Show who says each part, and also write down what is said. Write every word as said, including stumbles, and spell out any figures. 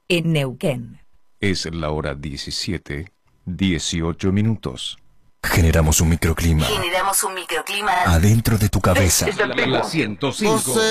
Speaker 1: en Neuquén.
Speaker 2: Es la hora diecisiete, dieciocho minutos.
Speaker 3: Generamos un microclima.
Speaker 4: Generamos un microclima
Speaker 3: Adentro de tu cabeza.
Speaker 2: La ciento cinco.